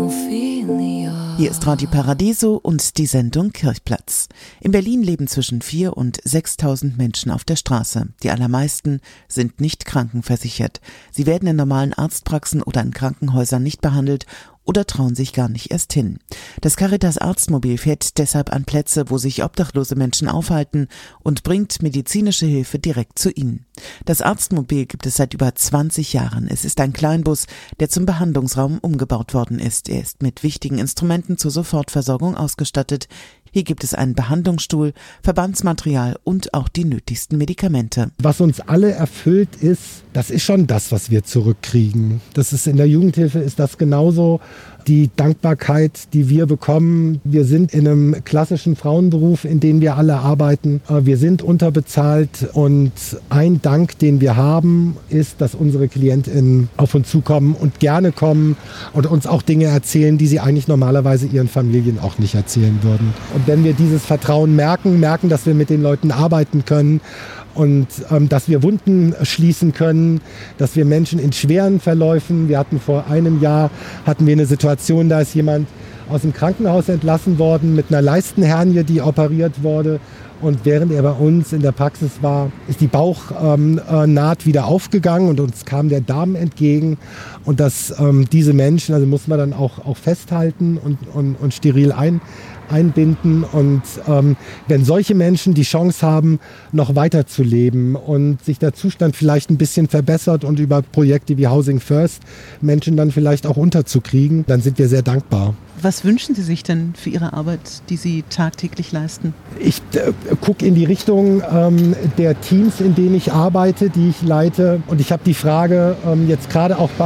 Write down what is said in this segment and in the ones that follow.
Hier ist Radio Paradiso und die Sendung Kirchplatz. In Berlin leben zwischen 4.000 und 6.000 Menschen auf der Straße. Die allermeisten sind nicht krankenversichert. Sie werden in normalen Arztpraxen oder in Krankenhäusern nicht behandelt oder trauen sich gar nicht erst hin. Das Caritas Arztmobil fährt deshalb an Plätze, wo sich obdachlose Menschen aufhalten und bringt medizinische Hilfe direkt zu ihnen. Das Arztmobil gibt es seit über 20 Jahren. Es ist ein Kleinbus, der zum Behandlungsraum umgebaut worden ist. Er ist mit wichtigen Instrumenten zur Sofortversorgung ausgestattet. Hier gibt es einen Behandlungsstuhl, Verbandsmaterial und auch die nötigsten Medikamente. Was uns alle erfüllt ist, das ist schon das, was wir zurückkriegen. Das ist in der Jugendhilfe ist das genauso. Die Dankbarkeit, die wir bekommen. Wir sind in einem klassischen Frauenberuf, in dem wir alle arbeiten. Wir sind unterbezahlt und ein Dank, den wir haben, ist, dass unsere KlientInnen auf uns zukommen und gerne kommen und uns auch Dinge erzählen, die sie eigentlich normalerweise ihren Familien auch nicht erzählen würden. Und wenn wir dieses Vertrauen merken, dass wir mit den Leuten arbeiten können, und dass wir Wunden schließen können, dass wir Menschen in schweren Verläufen, wir hatten vor einem Jahr eine Situation, da ist jemand aus dem Krankenhaus entlassen worden mit einer Leistenhernie, die operiert wurde. Und während er bei uns in der Praxis war, ist die Bauchnaht wieder aufgegangen und uns kam der Darm entgegen. Und dass diese Menschen, also muss man dann auch festhalten und steril einbinden. Und wenn solche Menschen die Chance haben, noch weiterzuleben und sich der Zustand vielleicht ein bisschen verbessert und über Projekte wie Housing First Menschen dann vielleicht auch unterzukriegen, dann sind wir sehr dankbar. Was wünschen Sie sich denn für Ihre Arbeit, die Sie tagtäglich leisten? Ich gucke in die Richtung der Teams, in denen ich arbeite, die ich leite. Und ich habe die Frage jetzt gerade auch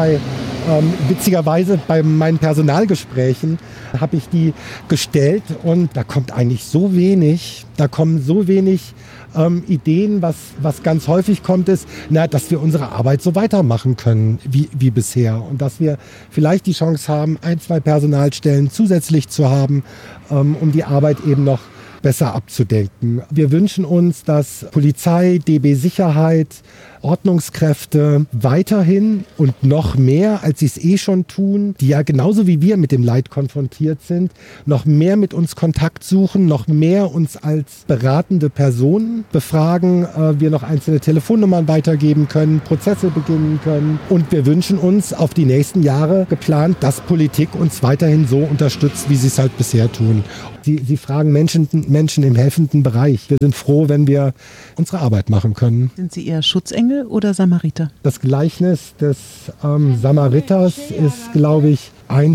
witzigerweise bei meinen Personalgesprächen, habe ich die gestellt und da kommt eigentlich so wenig, Ideen, was ganz häufig kommt, ist, dass wir unsere Arbeit so weitermachen können wie bisher und dass wir vielleicht die Chance haben, 1, 2 Personalstellen zusätzlich zu haben, um die Arbeit eben noch besser abzudenken. Wir wünschen uns, dass Polizei, DB Sicherheit, Ordnungskräfte weiterhin und noch mehr, als sie es schon tun, die ja genauso wie wir mit dem Leid konfrontiert sind, noch mehr mit uns Kontakt suchen, noch mehr uns als beratende Personen befragen, wir noch einzelne Telefonnummern weitergeben können, Prozesse beginnen können. Und wir wünschen uns auf die nächsten Jahre geplant, dass Politik uns weiterhin so unterstützt, wie sie es halt bisher tun. Sie fragen Menschen im helfenden Bereich. Wir sind froh, wenn wir unsere Arbeit machen können. Sind Sie eher Schutzengel oder Samariter? Das Gleichnis des Samariters ist, glaube ich, eins